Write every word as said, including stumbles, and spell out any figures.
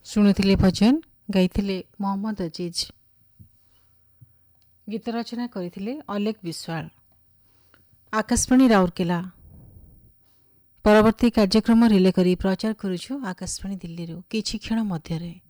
शुणुले भजन गाइथिले मोहम्मद अजीज। गीत रचना करथिले अलेख विश्वाल। आकाशवाणी राउरकेला। परवर्ती कार्यक्रम रिले करी प्रचार करुछु आकाशवाणी दिल्ली रो किछि क्षण मध्यरे।